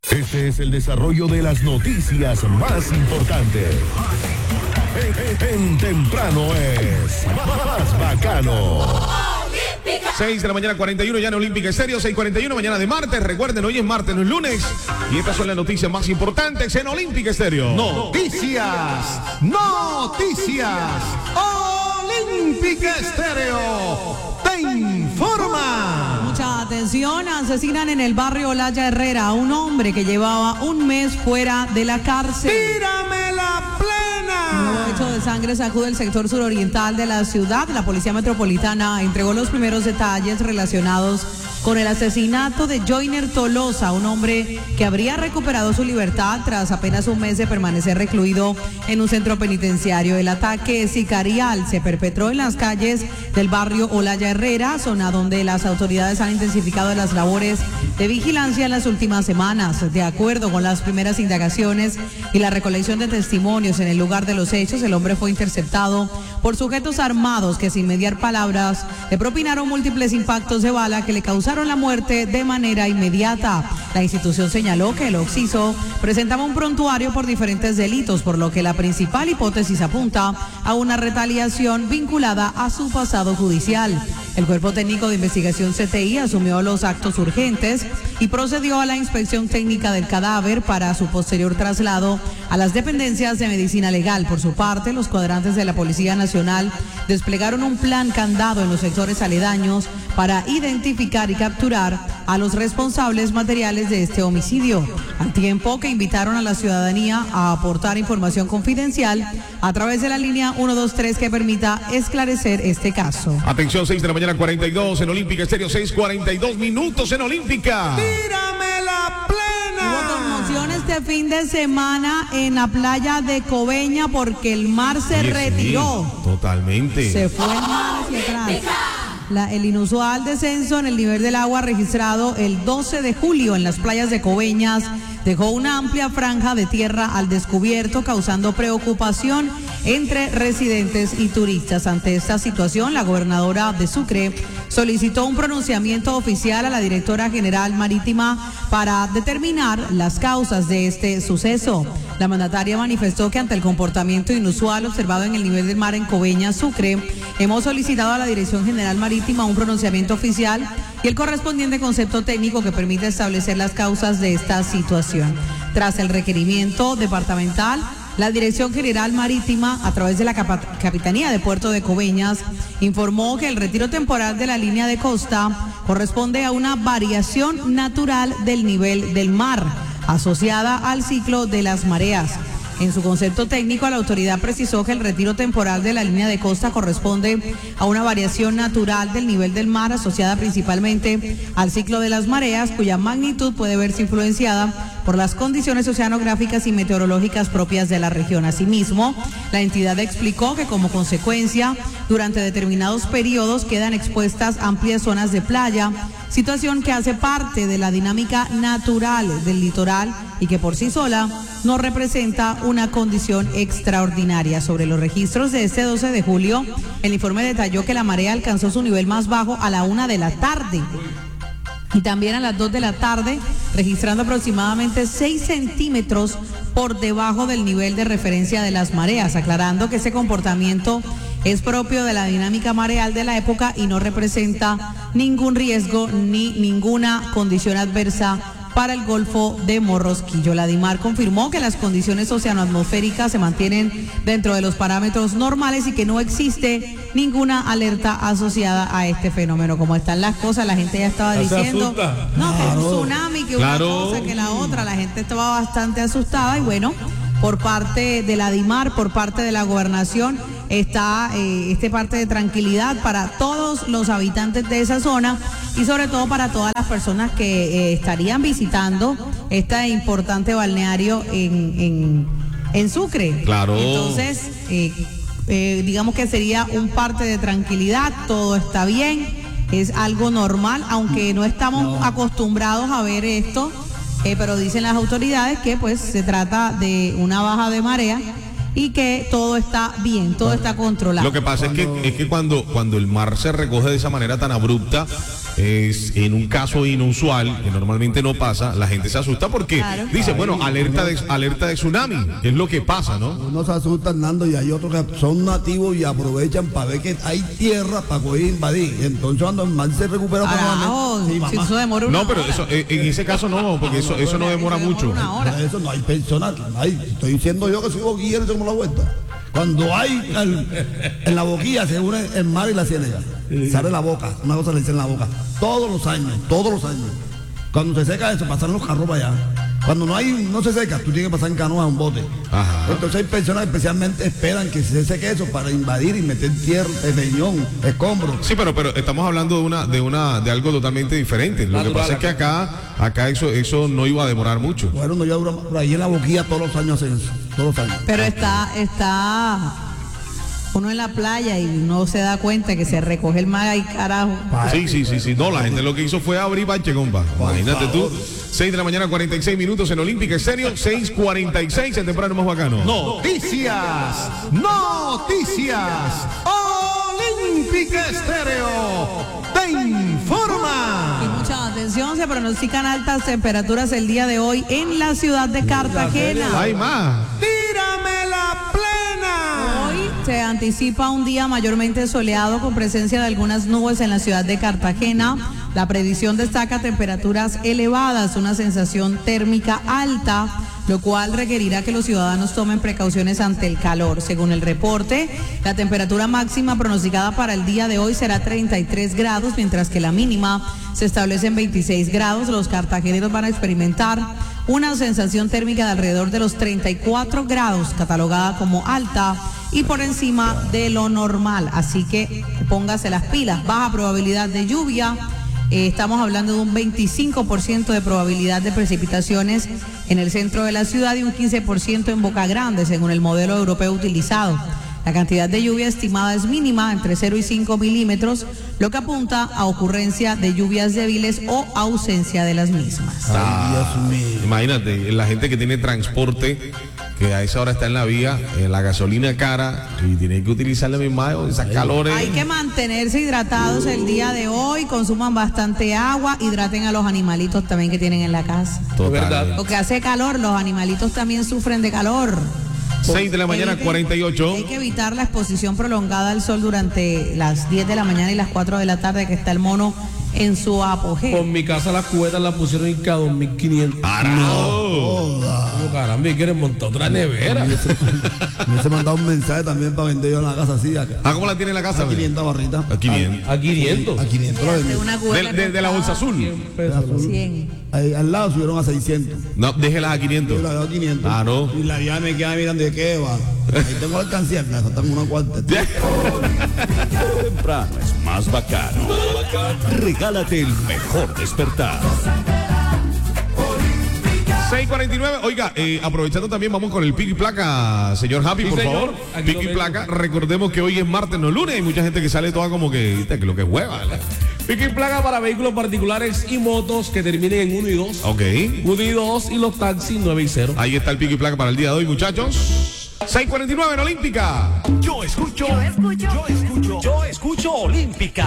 Este es el desarrollo de las noticias más importantes. En temprano es más bacano. 6 de la mañana, 41, ya en Olímpica Estéreo, 6:41, mañana de martes. Recuerden, hoy es martes, no es lunes. Y estas son las noticias más importantes en Olímpica Estéreo. Noticias. Olímpica Estéreo te informa. Mucha atención, asesinan en el barrio Olaya Herrera a un hombre que llevaba un mes fuera de la cárcel. ¡Tírame la plena! Un nuevo hecho de sangre sacude el sector suroriental de la ciudad. La Policía Metropolitana entregó los primeros detalles relacionados con el asesinato de Joyner Tolosa, un hombre que habría recuperado su libertad tras apenas un mes de permanecer recluido en un centro penitenciario. El ataque sicarial se perpetró en las calles del barrio Olaya Herrera, zona donde las autoridades han intensificado las labores de vigilancia en las últimas semanas. De acuerdo con las primeras indagaciones y la recolección de testimonios en el lugar de los hechos, el hombre fue interceptado por sujetos armados que, sin mediar palabras, le propinaron múltiples impactos de bala que le causaron la muerte de manera inmediata. La institución señaló que el occiso presentaba un prontuario por diferentes delitos, por lo que la principal hipótesis apunta a una retaliación vinculada a su pasado judicial. El Cuerpo Técnico de Investigación CTI asumió los actos urgentes y procedió a la inspección técnica del cadáver para su posterior traslado a las dependencias de medicina legal. Por su parte, los cuadrantes de la Policía Nacional desplegaron un plan candado en los sectores aledaños para identificar y capturar a los responsables materiales de este homicidio, al tiempo que invitaron a la ciudadanía a aportar información confidencial a través de la línea 123 que permita esclarecer este caso. Atención, 6 de la mañana, 42 en Olímpica Estéreo, 6:42 minutos en Olímpica. ¡Tírame la plena! Hubo conmoción este fin de semana en la playa de Coveñas porque el mar se retiró. Sí, totalmente. Se fue el mar hacia atrás. El inusual descenso en el nivel del agua registrado el 12 de julio en las playas de Coveñas dejó una amplia franja de tierra al descubierto, causando preocupación entre residentes y turistas. Ante esta situación, la gobernadora de Sucre solicitó un pronunciamiento oficial a la directora general marítima para determinar las causas de este suceso. La mandataria manifestó que ante el comportamiento inusual observado en el nivel del mar en Coveñas, Sucre, hemos solicitado a la Dirección General Marítima un pronunciamiento oficial y el correspondiente concepto técnico que permita establecer las causas de esta situación. Tras el requerimiento departamental, la Dirección General Marítima, a través de la Capitanía de Puerto de Coveñas, informó que el retiro temporal de la línea de costa corresponde a una variación natural del nivel del mar, asociada al ciclo de las mareas. En su concepto técnico, la autoridad precisó que el retiro temporal de la línea de costa corresponde a una variación natural del nivel del mar asociada principalmente al ciclo de las mareas, cuya magnitud puede verse influenciada por las condiciones oceanográficas y meteorológicas propias de la región. Asimismo, la entidad explicó que como consecuencia, durante determinados periodos quedan expuestas amplias zonas de playa, situación que hace parte de la dinámica natural del litoral y que por sí sola no representa una condición extraordinaria. Sobre los registros de este 12 de julio, el informe detalló que la marea alcanzó su nivel más bajo a la 1 de la tarde y también a las 2 de la tarde, registrando aproximadamente 6 centímetros por debajo del nivel de referencia de las mareas, aclarando que ese comportamiento es propio de la dinámica mareal de la época y no representa ningún riesgo ni ninguna condición adversa para el Golfo de Morrosquillo. La DIMAR confirmó que las condiciones oceanoatmosféricas se mantienen dentro de los parámetros normales y que no existe ninguna alerta asociada a este fenómeno. Como están las cosas, la gente ya estaba diciendo, no, que es un tsunami, que una cosa, que la otra. La gente estaba bastante asustada y bueno, por parte de la DIMAR, por parte de la gobernación, está este parte de tranquilidad para todos los habitantes de esa zona y sobre todo para todas las personas que estarían visitando este importante balneario en Sucre. Claro. Entonces, digamos que sería un parte de tranquilidad, todo está bien, es algo normal, aunque no estamos acostumbrados a ver esto, pero dicen las autoridades que pues se trata de una baja de marea y que todo está bien, todo está controlado. Lo que pasa es que cuando el mar se recoge de esa manera tan abrupta, es en un caso inusual, que normalmente no pasa, la gente se asusta porque Claro. dice, bueno, alerta de tsunami, es lo que pasa, ¿no? Uno se asusta andando y hay otros que son nativos y aprovechan para ver que hay tierra para poder invadir. Y entonces cuando el mar se recupera Carajo, nuevamente, sí, si mamá, eso demora una No, pero hora. eso, en ese caso no, porque eso no demora mucho. Una hora. para eso no hay personal. Estoy diciendo yo que soy boquillero y tomo la vuelta. Cuando hay en la boquilla se une el mar y la ciénaga. Sale la boca, una cosa le dicen la boca. Todos los años. Cuando se seca eso, pasan los carros para allá. Cuando no se seca, tú tienes que pasar en canoa a un bote. Ajá. Entonces hay personas que especialmente esperan que se seque eso para invadir y meter tierra, peñón, escombros. Sí, pero estamos hablando de algo totalmente diferente. Lo que pasa es que acá eso no iba a demorar mucho. Bueno, no ya dura por ahí en la boquilla todos los años hacen eso, todos los años. Pero está uno en la playa y no se da cuenta que se recoge el mar ahí, carajo. Sí. No, la gente lo que hizo fue abrir bache, compa. Imagínate tú. 6 de la mañana, 46 minutos en Olímpica Estéreo. 6:46 en temprano más bacano. Noticias. Olímpica Estéreo te Y informa. mucha atención, se pronostican altas temperaturas el día de hoy en la ciudad de Cartagena. Hay más. Tírame la plena. Hoy se anticipa un día mayormente soleado con presencia de algunas nubes en la ciudad de Cartagena. La predicción destaca temperaturas elevadas, una sensación térmica alta, lo cual requerirá que los ciudadanos tomen precauciones ante el calor. Según el reporte, la temperatura máxima pronosticada para el día de hoy será 33 grados, mientras que la mínima se establece en 26 grados. Los cartageneros van a experimentar una sensación térmica de alrededor de los 34 grados, catalogada como alta y por encima de lo normal. Así que póngase las pilas. Baja probabilidad de lluvia. Estamos hablando de un 25% de probabilidad de precipitaciones en el centro de la ciudad y un 15% en Boca Grande, según el modelo europeo utilizado. La cantidad de lluvia estimada es mínima, entre 0 y 5 milímetros, lo que apunta a ocurrencia de lluvias débiles o ausencia de las mismas. Ay, Dios mío. Imagínate, la gente que tiene transporte, que a esa hora está en la vía, la gasolina cara, y tiene que utilizar la misma, esas calores. Hay que mantenerse hidratados el día de hoy, consuman bastante agua, hidraten a los animalitos también que tienen en la casa. Total. Porque hace calor, los animalitos también sufren de calor. 6 de la mañana, Hay que- 48. Hay que evitar la exposición prolongada al sol durante las 10 de la mañana y las 4 de la tarde, que está el mono en su apogeo. Por mi casa las cubetas las pusieron en cada 2.500. ¡Carajo! No, caramba, y quieren montar otra nevera. Me hubiese mandado un mensaje también para vender yo en la casa así acá. ¿Cómo la tiene en la casa? A 500 barritas. A 500. A 500. A 500 la De vendí. una cubeta De la bolsa azul. Azul. 100. Ahí al lado subieron a 600. No, déjelas a 500. Yo la veo a 500. Ah, no. Y la ya me queda mirando de qué va. Ahí tengo la alcancía, me faltan una cuarta. Temprano es más bacano. Regálate el mejor despertar. 6:49. Oiga, aprovechando también, vamos con el pico y placa, señor Happy, Sí, por señor. favor. Aquí Pico lo y tengo. placa. Recordemos que hoy es martes, no lunes. Hay mucha gente que sale toda como que, ¿viste? Que lo que es hueva. Pico y plaga para vehículos particulares y motos que terminen en 1 y 2. Ok. 1 y 2 y los taxis 9 y 0. Ahí está el pico y placa para el día de hoy, muchachos. 6:49 en Olímpica. Yo escucho Olímpica.